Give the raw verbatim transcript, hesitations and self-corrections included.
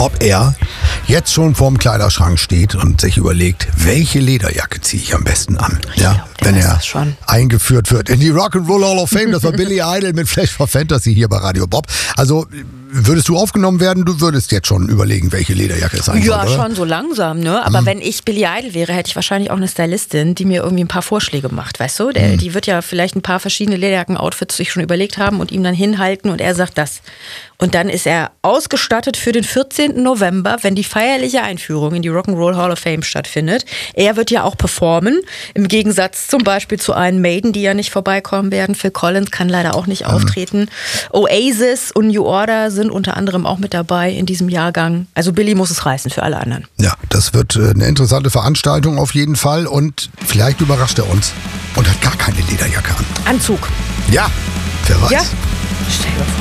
ob er jetzt schon vorm Kleiderschrank steht und sich überlegt, welche Lederjacke ziehe ich am besten an, ja, glaub, wenn er eingeführt wird in die Rock'n'Roll Hall of Fame. Das war Billy Idol mit Flash for Fantasy hier bei Radio Bob. Also würdest du aufgenommen werden, du würdest jetzt schon überlegen, welche Lederjacke es sein soll, Ja, oder? schon so langsam, ne? Aber Mhm. wenn ich Billy Idol wäre, hätte ich wahrscheinlich auch eine Stylistin, die mir irgendwie ein paar Vorschläge macht, weißt du? Der, Mhm. Die wird ja vielleicht ein paar verschiedene Lederjacken-Outfits sich schon überlegt haben und ihm dann hinhalten und er sagt das. Und dann ist er ausgestattet für den vierzehnten November, wenn die feierliche Einführung in die Rock'n'Roll Hall of Fame stattfindet. Er wird ja auch performen, im Gegensatz zum Beispiel zu Iron Maiden, die ja nicht vorbeikommen werden. Phil Collins kann leider auch nicht Mhm. auftreten. Oasis und New Order sind unter anderem auch mit dabei in diesem Jahrgang. Also Billy muss es reißen für alle anderen. Ja, das wird äh, eine interessante Veranstaltung auf jeden Fall und vielleicht überrascht er uns und hat gar keine Lederjacke an. Anzug. Ja, wer weiß. Ja, stell dir vor.